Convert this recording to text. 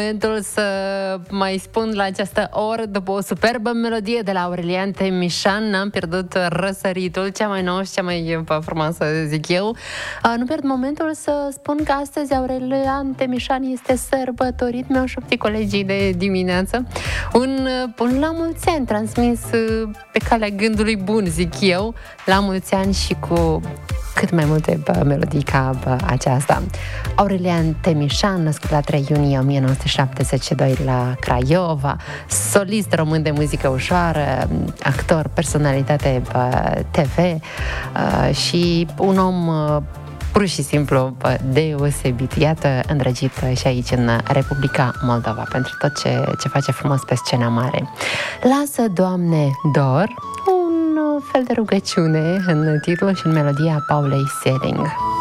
Momentul să mai spun la această oră, după o superbă melodie de la Aurelian Temișan, n-am pierdut răsăritul, cea mai nouă și cea mai frumoasă, zic eu. Nu pierd momentul să spun că astăzi Aurelian Temișan este sărbătorit, mi-au șoptit colegii de dimineață. Un la mulți ani transmis pe calea gândului bun, zic eu, la mulți ani și cu cât mai multe melodii ca aceasta. Aurelian Temișan, născut la 3 iunie 1972 la Craiova, solist român de muzică ușoară, actor, personalitate TV și un om pur și simplu deosebit. Iată, îndrăgit și aici în Republica Moldova pentru tot ce face frumos pe scena mare. Lasă, Doamne, dor, un fel de rugăciune în titlu și în melodia Paulei Seling.